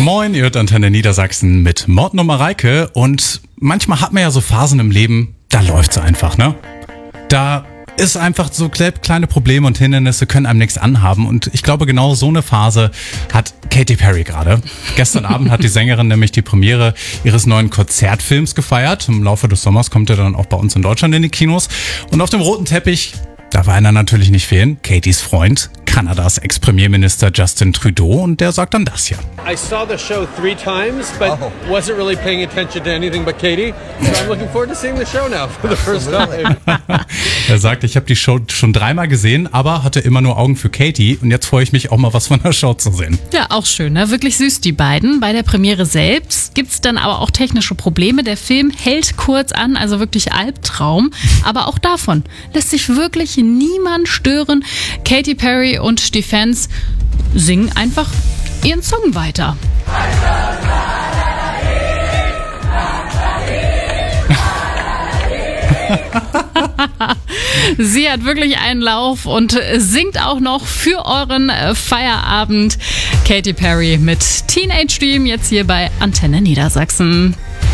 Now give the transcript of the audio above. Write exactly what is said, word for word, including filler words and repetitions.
Moin, ihr hört Antenne Niedersachsen mit Morten und Mareike. Und manchmal hat man ja so Phasen im Leben, da läuft's einfach, ne? Da ist einfach so kleine Probleme und Hindernisse können einem nichts anhaben. Und ich glaube, genau so eine Phase hat Katy Perry gerade. Gestern Abend hat die Sängerin nämlich die Premiere ihres neuen Konzertfilms gefeiert. Im Laufe des Sommers kommt er dann auch bei uns in Deutschland in die Kinos. Und auf dem roten Teppich, da war einer natürlich nicht fehlen, Katys Freund, Kanadas Ex-Premierminister Justin Trudeau, und der sagt dann das hier. I saw the show three times, but oh. wasn't really paying attention to anything but Katy. So I'm looking forward to seeing the show now for the first time. Er sagt, ich habe die Show schon dreimal gesehen, aber hatte immer nur Augen für Katy, und jetzt freue ich mich auch mal was von der Show zu sehen. Ja, auch schön, ne? Wirklich süß, die beiden. Bei der Premiere selbst gibt's dann aber auch technische Probleme. Der Film hält kurz an, also wirklich Albtraum. Aber auch davon lässt sich wirklich niemand stören. Katy Perry und die Fans singen einfach ihren Song weiter. Sie hat wirklich einen Lauf und singt auch noch für euren Feierabend. Katy Perry mit Teenage Dream jetzt hier bei Antenne Niedersachsen.